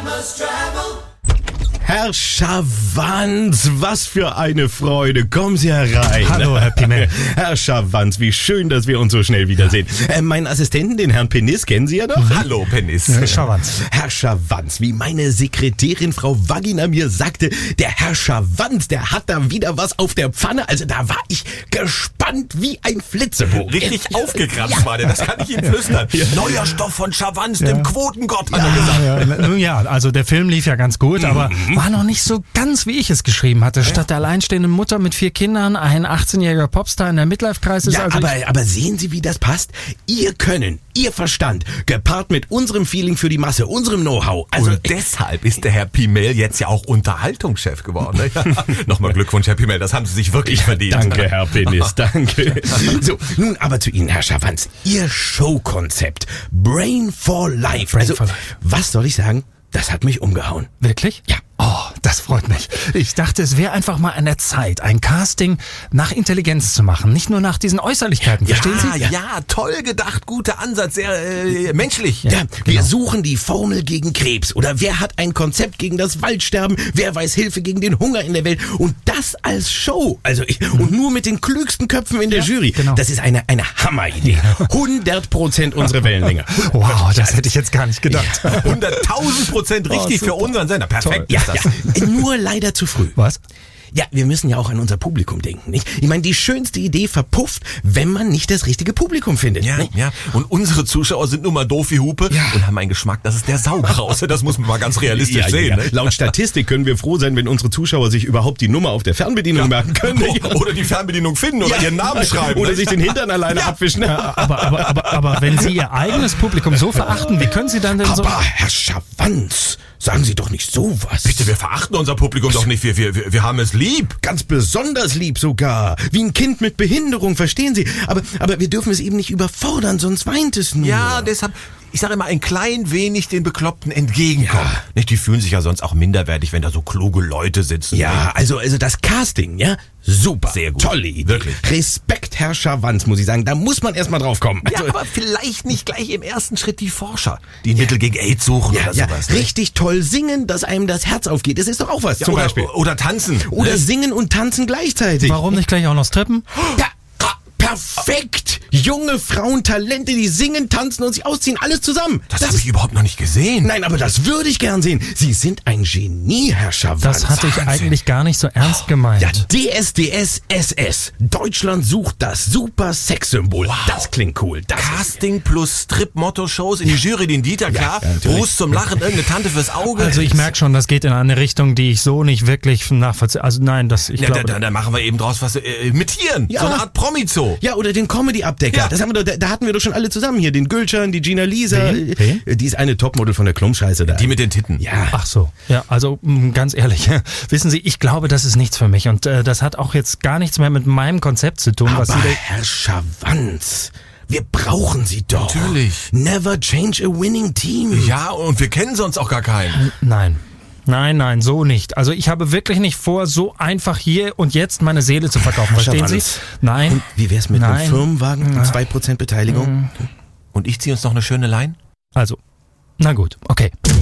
Herr Schawanz, was für eine Freude. Kommen Sie herein. Hallo, Herr Pimmel. Herr Schawanz, wie schön, dass wir uns so schnell wiedersehen. Meinen Assistenten, den Herrn Penis, kennen Sie ja noch? Hallo, Penis. Schawanz. Herr Schawanz, wie meine Sekretärin Frau Vagina mir sagte, der Herr Schawanz, der hat da wieder was auf der Pfanne. Also da war ich gespannt wie ein Flitzebogen. Richtig aufgekratzt war der, das kann ich Ihnen flüstern. Neuer Stoff von Schawanz, dem Quotengott, hat er gesagt. Nun ja, also der Film lief ja ganz gut, aber war noch nicht so ganz, wie ich es geschrieben hatte. Statt der alleinstehenden Mutter mit 4 Kindern, ein 18-jähriger Popstar in der Midlife-Crisis. Ja, also aber sehen Sie, wie das passt? Ihr Können, Ihr Verstand, gepaart mit unserem Feeling für die Masse, unserem Know-how. Also Und deshalb ist der Herr Pimmel jetzt ja auch Unterhaltungschef geworden. Ne? Nochmal Glückwunsch, Herr Pimmel, das haben Sie sich wirklich verdient. Danke, Herr Penis, danke. So, nun aber zu Ihnen, Herr Schawanz. Ihr Showkonzept, Brain for Life. Brain for Life. Was soll ich sagen? Das hat mich umgehauen. Wirklich? Ja. Oh, das freut mich. Ich dachte, es wäre einfach mal an der Zeit, ein Casting nach Intelligenz zu machen, nicht nur nach diesen Äußerlichkeiten. Verstehen Sie? Ja, toll gedacht, guter Ansatz, sehr menschlich. Ja, wir suchen die Formel gegen Krebs oder wer hat ein Konzept gegen das Waldsterben, wer weiß Hilfe gegen den Hunger in der Welt und das als Show. Also und nur mit den klügsten Köpfen in der Jury. Genau. Das ist eine Hammeridee. 100% unsere Wellenlänge. Wow, das hätte ich jetzt gar nicht gedacht. 100.000% richtig für unseren Sender. Perfekt. Ja, nur leider zu früh. Was? Ja, wir müssen ja auch an unser Publikum denken, nicht? Ich meine, die schönste Idee verpufft, wenn man nicht das richtige Publikum findet. Ja, nicht? ja. Und unsere Zuschauer sind nun mal doof wie Hupe und haben einen Geschmack, das ist der Saugrause. Das muss man mal ganz realistisch sehen. Ne? Laut Statistik können wir froh sein, wenn unsere Zuschauer sich überhaupt die Nummer auf der Fernbedienung merken können. Oder die Fernbedienung finden oder ihren Namen schreiben. Oder ne? sich den Hintern alleine abwischen. Aber wenn Sie Ihr eigenes Publikum so verachten, wie können Sie dann denn so... Aber Herr Schawanz, sagen Sie doch nicht sowas. Bitte, wir verachten unser Publikum doch nicht. Wir haben es lieb. Ganz besonders lieb sogar. Wie ein Kind mit Behinderung, verstehen Sie? Aber wir dürfen es eben nicht überfordern, sonst weint es nur. Ja, deshalb, ich sage immer, ein klein wenig den Bekloppten entgegenkommen. Ja. Nicht, die fühlen sich ja sonst auch minderwertig, wenn da so kluge Leute sitzen. Ja, also das Casting, ja, super. Sehr gut. Tolle Idee. Wirklich. Respekt, Herr Schawanz, muss ich sagen. Da muss man erstmal drauf kommen. Ja, aber vielleicht nicht gleich im ersten Schritt die Forscher, die ein Mittel gegen AIDS suchen oder sowas. Ne? Richtig toll singen, dass einem das Herz aufgeht. Das ist doch auch was, zum Beispiel. Oder tanzen. Oder ne? singen und tanzen gleichzeitig. Warum nicht gleich auch noch strippen? Ja, perfekt. Junge Frauen, Talente, die singen, tanzen und sich ausziehen, alles zusammen. Das habe ich überhaupt noch nicht gesehen. Nein, aber das würde ich gern sehen. Sie sind ein Genie, Herr Schawanz. Das hatte ich eigentlich gar nicht so ernst gemeint. Ja, DSDS SS. Deutschland sucht das super Sexsymbol. Wow. Das klingt cool. Das Casting plus Strip-Motto-Shows in die Jury, den Dieter, klar. Gruß zum Lachen, irgendeine Tante fürs Auge. Also ich merke schon, das geht in eine Richtung, die ich so nicht wirklich nachvollziehe. Also nein, ich glaube... Da machen wir eben draus was mit Tieren. Ja. So eine Art Promi-Zoo. Ja, oder den Comedy-Abdecker. Ja. Das haben wir da hatten wir doch schon alle zusammen hier. Den Gülcan, die Gina Lisa. Wen? Die ist eine Topmodel von der Klumpscheiße da. Die mit den Titten. Ja. Ach so, ja, also ganz ehrlich, wissen Sie, ich glaube, das ist nichts für mich und das hat auch jetzt gar nichts mehr mit meinem Konzept zu tun, was Aber Sie... Herr Schawanz, wir brauchen Sie doch. Natürlich. Never change a winning team. Ja, und wir kennen sonst auch gar keinen. Nein, so nicht. Also ich habe wirklich nicht vor, so einfach hier und jetzt meine Seele zu verkaufen. Verstehen Sie? Schawanz. Nein. Und wie wär's mit einem Nein. Firmenwagen und 2% Beteiligung? Und ich ziehe uns noch eine schöne Lein? Also, na gut, okay.